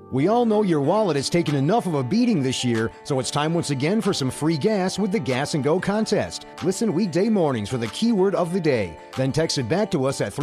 We all know your wallet has taken enough of a beating this year, so it's time once again for some free gas with the Gas and Go contest. Listen weekday mornings for the keyword of the day. Then text it back to us at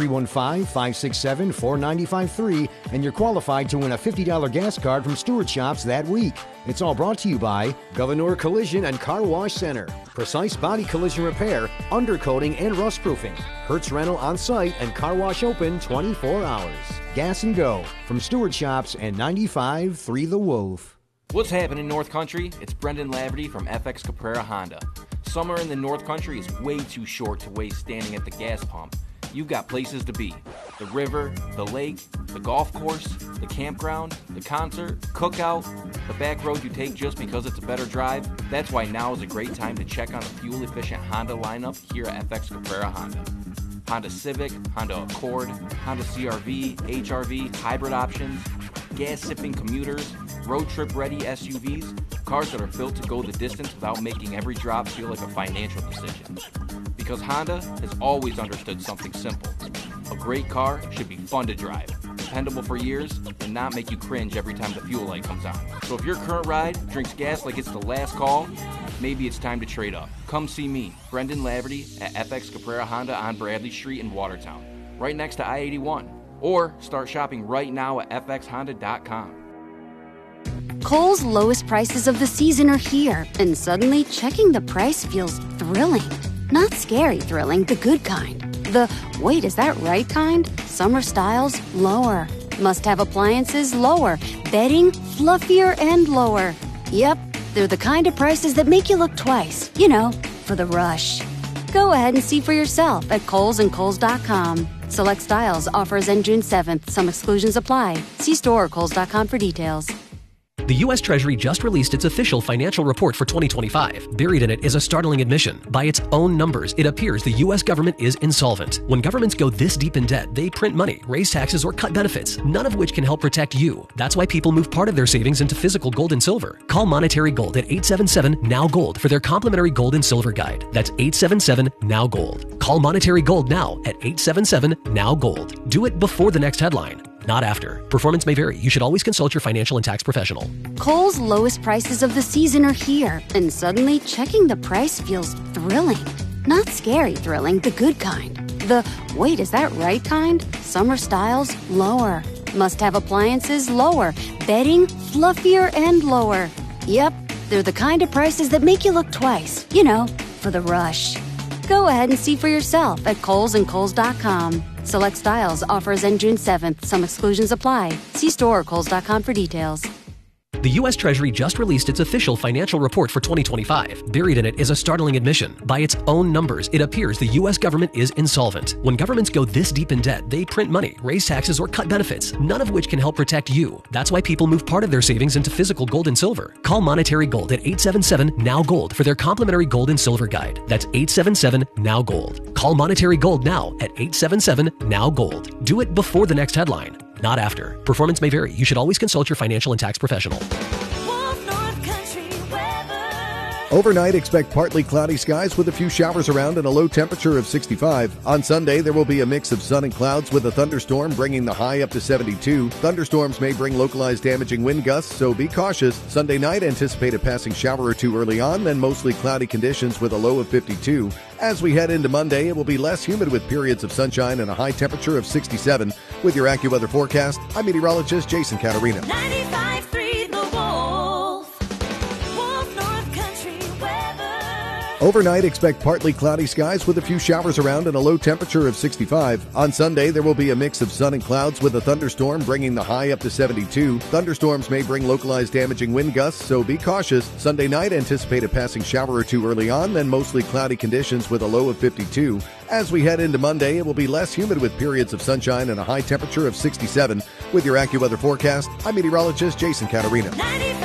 315-567-4953, and you're qualified to win a $50 gas card from Stewart Shops that week. It's all brought to you by Governor Collision and Car Wash Center. Precise body collision repair, undercoating, and rust proofing. Hertz Rental on site and car wash open 24 hours. Gas and Go from Stewart Shops and 95.3 The Wolf. What's happening, North Country? It's Brendan Laverty from FX Caprara Honda. Summer in the North Country is way too short to waste standing at the gas pump. You've got places to be. The river, the lake, the golf course, the campground, the concert, cookout, the back road you take just because it's a better drive. That's why now is a great time to check on the fuel-efficient Honda lineup here at FX Caprara Honda. Honda Civic, Honda Accord, Honda CR-V, HR-V, hybrid options, gas-sipping commuters, road trip-ready SUVs, cars that are built to go the distance without making every drop feel like a financial decision. Because Honda has always understood something simple. A great car should be fun to drive, dependable for years, and not make you cringe every time the fuel light comes on. So if your current ride drinks gas like it's the last call, maybe it's time to trade up. Come see me, Brendan Laverty, at FX Caprara Honda on Bradley Street in Watertown, right next to I-81. Or start shopping right now at fxhonda.com. Kohl's lowest prices of the season are here, and suddenly checking the price feels thrilling. Not scary thrilling, the good kind. The, wait, is that right kind? Summer styles, lower. Must-have appliances, lower. Bedding, fluffier and lower. Yep, they're the kind of prices that make you look twice, you know, for the rush. Go ahead and see for yourself at Kohl's and Kohls.com. Select styles, offers end June 7th. Some exclusions apply. See store or Kohls.com for details. The U.S. Treasury just released its official financial report for 2025. Buried in it is a startling admission. By its own numbers, it appears the U.S. government is insolvent. When governments go this deep in debt, they print money, raise taxes, or cut benefits, none of which can help protect you. That's why people move part of their savings into physical gold and silver. Call Monetary Gold at 877-NOW-GOLD for their complimentary gold and silver guide. That's 877-NOW-GOLD. Call Monetary Gold now at 877-NOW-GOLD. Do it before the next headline, not after. Performance may vary. You should always consult your financial and tax professional. Kohl's lowest prices of the season are here, and suddenly checking the price feels thrilling. Not scary thrilling, the good kind. The, wait, is that right kind? Summer styles, lower. Must-have appliances, lower. Bedding, fluffier and lower. Yep, they're the kind of prices that make you look twice, you know, for the rush. Go ahead and see for yourself at Kohl's and Kohls.com. Select styles, offers end June 7th. Some exclusions apply. See store or Kohls.com for details. The U.S. Treasury just released its official financial report for 2025. Buried in it is a startling admission. By its own numbers, it appears the U.S. government is insolvent. When governments go this deep in debt, they print money, raise taxes, or cut benefits, none of which can help protect you. That's why people move part of their savings into physical gold and silver. Call Monetary Gold at 877-NOW-GOLD for their complimentary gold and silver guide. That's 877-NOW-GOLD. Call Monetary Gold now at 877-NOW-GOLD. Do it before the next headline, not after. Performance may vary. You should always consult your financial and tax professional. Overnight, expect partly cloudy skies with a few showers around and a low temperature of 65. On Sunday, there will be a mix of sun and clouds with a thunderstorm bringing the high up to 72. Thunderstorms may bring localized damaging wind gusts, so be cautious. Sunday night, anticipate a passing shower or two early on, then mostly cloudy conditions with a low of 52. As we head into Monday, it will be less humid with periods of sunshine and a high temperature of 67. With your AccuWeather forecast, I'm meteorologist Jason Caterina. 95.3 The Wolf. Wolf North Country weather. Overnight, expect partly cloudy skies with a few showers around and a low temperature of 65. On Sunday, there will be a mix of sun and clouds with a thunderstorm bringing the high up to 72. Thunderstorms may bring localized damaging wind gusts, so be cautious. Sunday night, anticipate a passing shower or two early on, then mostly cloudy conditions with a low of 52. As we head into Monday, it will be less humid with periods of sunshine and a high temperature of 67. With your AccuWeather forecast, I'm meteorologist Jason Caterina.